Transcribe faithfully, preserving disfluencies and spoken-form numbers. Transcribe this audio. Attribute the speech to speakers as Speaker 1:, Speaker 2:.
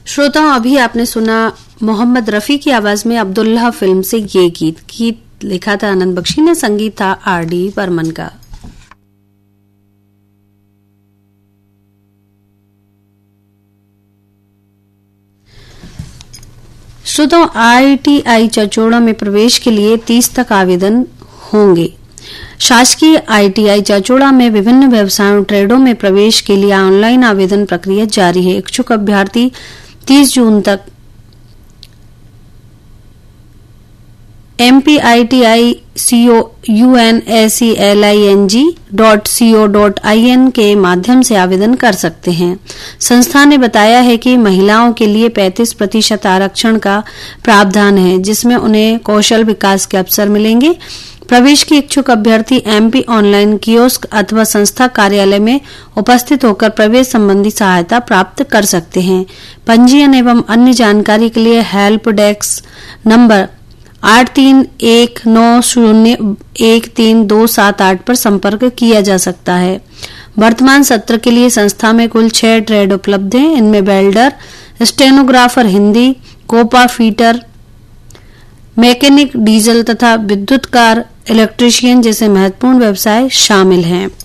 Speaker 1: श्रोताओं, अभी आपने सुना मोहम्मद रफी की आवाज में अब्दुल्ला फिल्म से ये गीत गीत लिखा था आनंद बख्शी ने, संगीत था आर डी बर्मन का। श्रोताओं, आई टी आई चाचौड़ा में प्रवेश के लिए तीस तक आवेदन होंगे। शासकीय आई टी आई चाचौड़ा में विभिन्न व्यवसायों ट्रेडों में प्रवेश के लिए ऑनलाइन आवेदन प्रक्रिया जारी है। इच्छुक अभ्यर्थी तीस जून तक M P I T I C O you N A C L I N G dot C O dot I N के माध्यम से आवेदन कर सकते हैं। संस्था ने बताया है कि महिलाओं के लिए पैंतीस प्रतिशत आरक्षण का प्रावधान है, जिसमें उन्हें कौशल विकास के अवसर मिलेंगे। प्रवेश के इच्छुक अभ्यर्थी एमपी ऑनलाइन कियोस्क अथवा संस्था कार्यालय में उपस्थित होकर प्रवेश संबंधी सहायता प्राप्त कर सकते हैं। पंजीयन एवं अन्य जानकारी के लिए हेल्प डेस्क नंबर आठ तीन एक नौ शून्य एक तीन दो सात आठ पर संपर्क किया जा सकता है। वर्तमान सत्र के लिए संस्था में कुल छह ट्रेड उपलब्ध हैं। इनमें welder, stenographer Hindi, Copa fitter, mechanic, diesel तथा विद्युत कार, इलेक्ट्रीशियन जैसे महत्वपूर्ण व्यवसाय शामिल हैं।